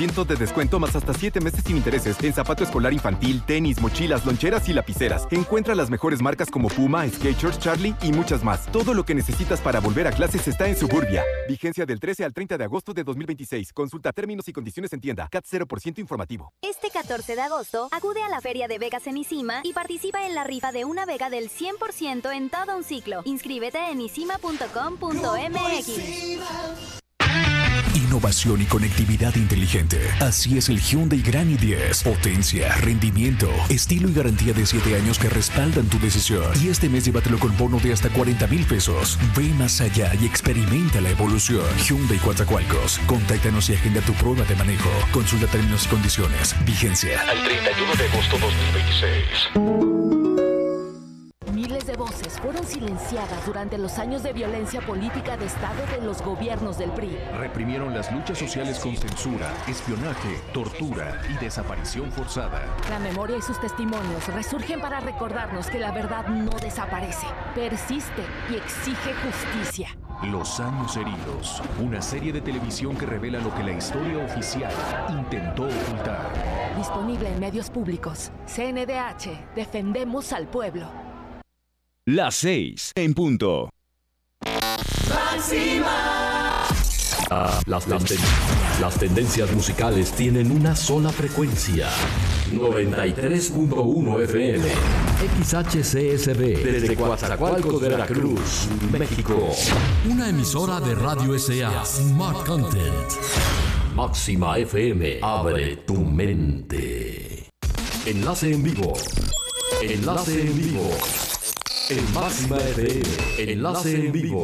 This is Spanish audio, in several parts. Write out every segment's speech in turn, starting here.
50% de descuento más hasta 7 meses sin intereses en zapato escolar infantil, tenis, mochilas, loncheras y lapiceras. Encuentra las mejores marcas como Puma, Skechers, Charlie y muchas más. Todo lo que necesitas para volver a clases está en Suburbia. Vigencia del 13 al 30 de agosto de 2026. Consulta términos y condiciones en tienda. CAT 0% informativo. Este 14 de agosto, acude a la Feria de Vegas en Isima y participa en la rifa de una Vega del 100% en todo un ciclo. Inscríbete en isima.com.mx. Innovación y conectividad inteligente. Así es el Hyundai Grand i10. Potencia, rendimiento, estilo y garantía de 7 años que respaldan tu decisión. Y este mes llévatelo con bono de hasta 40,000 pesos. Ve más allá y experimenta la evolución. Hyundai Coatzacoalcos. Contáctanos y agenda tu prueba de manejo. Consulta términos y condiciones. Vigencia al 31 de agosto 2026. Miles de voces fueron silenciadas durante los años de violencia política de Estado de los gobiernos del PRI. Reprimieron las luchas sociales con censura, espionaje, tortura y desaparición forzada. La memoria y sus testimonios resurgen para recordarnos que la verdad no desaparece, persiste y exige justicia. Los años heridos, una serie de televisión que revela lo que la historia oficial intentó ocultar. Disponible en medios públicos. CNDH, defendemos al pueblo. Las 6 en punto. ¡Máxima! Las tendencias musicales tienen una sola frecuencia. 93.1 FM. XHCSB. Desde Coatzacoalcos, Veracruz, México. Una emisora de Radio SA. Smart Content. Máxima FM. Abre tu mente. Enlace en vivo. Enlace en vivo. En Máxima FM. Enlace en vivo.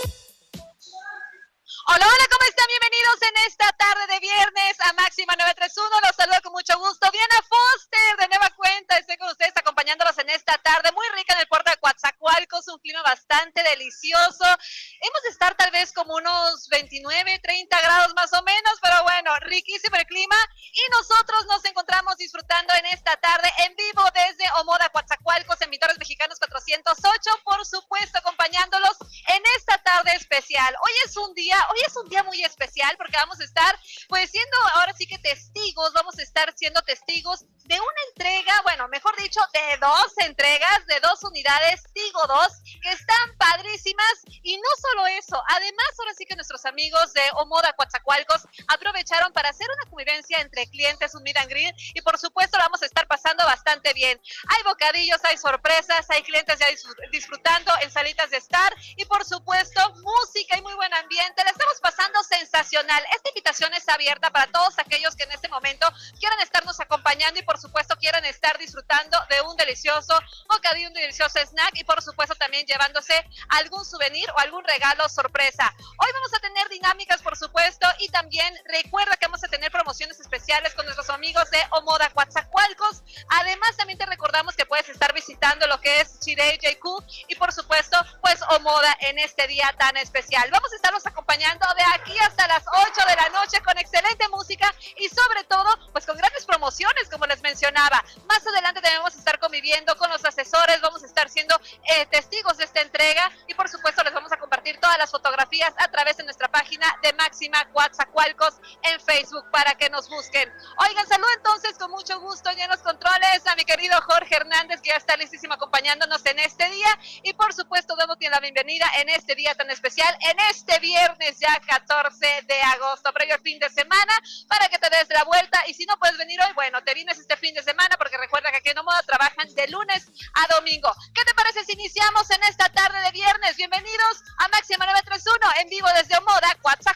Hola, hola, ¿cómo están? Bienvenidos en esta tarde de viernes a Máxima 931. Los saludo con mucho gusto. Diana Foster, de nueva cuenta, estoy con ustedes acompañándolos en esta tarde muy rica en el puerto de Coatzacoalcos, un clima bastante delicioso. Hemos de estar tal vez como unos 29, 30 grados más o menos, pero bueno, riquísimo el clima. Y nosotros nos encontramos disfrutando en esta tarde en vivo desde Omoda, Coatzacoalcos, en Vitores Mexicanos 408, por supuesto, acompañándolos en esta tarde especial. Hoy es un día muy especial porque vamos a estar, pues, siendo ahora sí que testigos, vamos a estar siendo testigos de una entrega, bueno, mejor dicho, de 2 entregas, de 2 unidades Tigo 2, que están padrísimas. Y no solo eso, además, ahora sí que nuestros amigos de Omoda Coatzacoalcos aprovecharon para hacer una convivencia entre clientes, un meet and greet, y por supuesto lo vamos a estar pasando bastante bien. Hay bocadillos, hay sorpresas, hay clientes ya disfrutando en salitas de estar, y por supuesto música y muy buen ambiente. La estamos pasando sensacional. Esta invitación es abierta para todos aquellos que en este momento quieran estarnos acompañando y por supuesto quieran estar disfrutando de un delicioso bocadillo, un delicioso snack, y por supuesto también llevándose algún souvenir o algún regalo sorpresa. Hoy vamos a tener dinámicas, por supuesto, y también recuerda que vamos a tener promociones especiales con nuestros amigos de Omoda Coatzacoalcos. Además, también te recordamos que puedes estar visitando lo que es Chirey JQ y por supuesto, pues Omoda en este día tan especial. Vamos a estarlos acompañando de aquí hasta las 8 de la noche con excelente música y sobre todo, pues con grandes promociones, como les mencionaba. Más adelante también vamos a estar conviviendo con los asesores, vamos a estar siendo testigos de esta entrega y por supuesto les vamos a compartir todas las fotografías a través de nuestra página de Máxima Coatzacoalcos en Facebook para que nos busquen. Oigan, saludo entonces con mucho gusto y en los controles a mi querido Jorge Hernández, que ya está listísimo acompañándonos en este día, y por supuesto damos la bienvenida en este día tan especial, en este viernes ya 14 de agosto, previo al fin de semana, para que te des la vuelta, y si no puedes venir hoy, bueno, te vienes este fin de semana, porque recuerda que aquí en Omoda trabajan de lunes a domingo. ¿Qué te parece si iniciamos en esta tarde de viernes? Bienvenidos a Máxima 931 en vivo desde Omoda, Coatzacoalcos.